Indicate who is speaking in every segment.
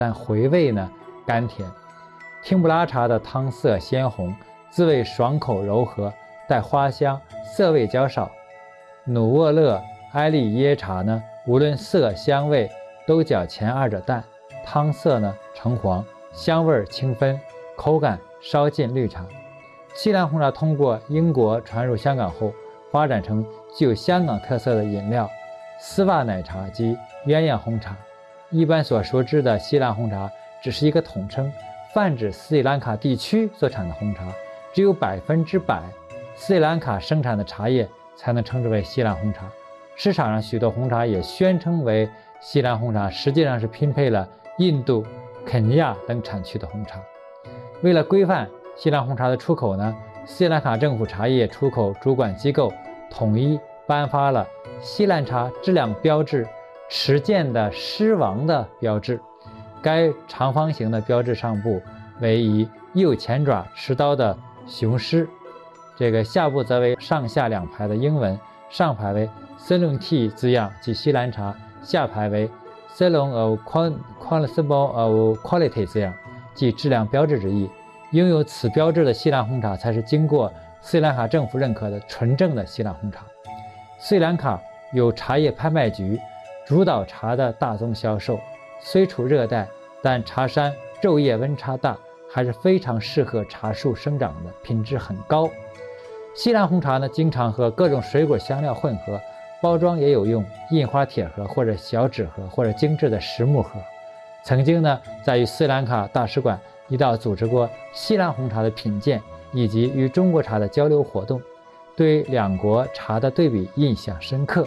Speaker 1: 但回味呢甘甜。汀布拉茶的汤色鲜红，滋味爽口柔和，带花香，涩味较少。努沃勒埃利耶茶呢，无论色香味都较前二者淡，汤色呢橙黄，香味清芬，口感稍近绿茶。西兰红茶通过英国传入香港后，发展成具有香港特色的饮料丝袜奶茶及鸳鸯红茶。一般所熟知的西兰红茶只是一个统称，泛指斯里兰卡地区所产的红茶，只有100%斯里兰卡生产的茶叶才能称之为西兰红茶。市场上许多红茶也宣称为西兰红茶，实际上是拼配了印度、肯尼亚等产区的红茶。为了规范西兰红茶的出口呢，斯里兰卡政府茶叶出口主管机构统一颁发了西兰茶质量标志持剑的狮王的标志。该长方形的标志上部为以右前爪持刀的雄狮，这个下部则为上下两排的英文，上排为 Ceylon Tea 字样即西兰茶，下排为 Ceylon of Quality of Quality 字样即质量标志之意。拥有此标志的西兰红茶才是经过斯里兰卡政府认可的纯正的西兰红茶。斯里兰卡有茶叶拍卖局主导茶的大宗销售，虽处热带，但茶山昼夜温差大，还是非常适合茶树生长的，品质很高。西兰红茶呢，经常和各种水果香料混合，包装也有用印花铁盒或者小纸盒或者精致的实木盒。曾经呢，在与斯里兰卡大使馆一道组织过西兰红茶的品鉴以及与中国茶的交流活动，对两国茶的对比印象深刻。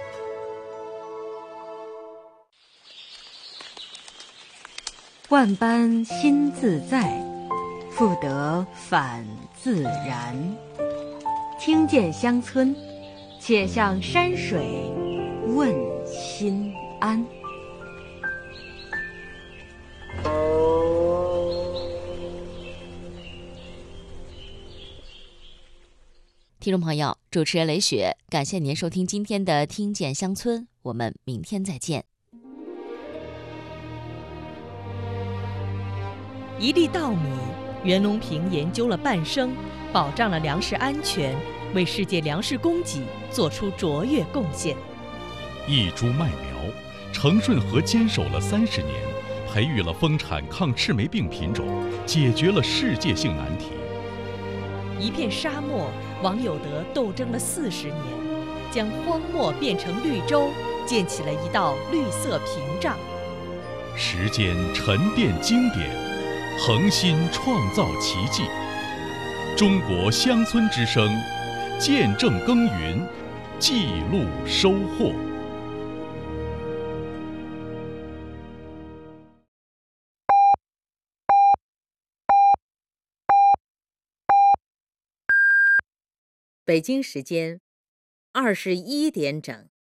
Speaker 2: 万般心自在，复得返自然。听见乡村，且向山水问心安。
Speaker 3: 听众朋友，主持人雷雪，感谢您收听今天的《听见乡村》，我们明天再见。
Speaker 4: 一粒稻米，袁隆平研究了半生，保障了粮食安全，为世界粮食供给做出卓越贡献。
Speaker 5: 一株麦苗，程顺和坚守了30年，培育了丰产抗赤霉病品种，解决了世界性难题。
Speaker 4: 一片沙漠，王有德斗争了40年，将荒漠变成绿洲，建起了一道绿色屏障。
Speaker 5: 时间沉淀经典，恒心创造奇迹。中国乡村之声，见证耕耘，记录收获。
Speaker 6: 北京时间21点整。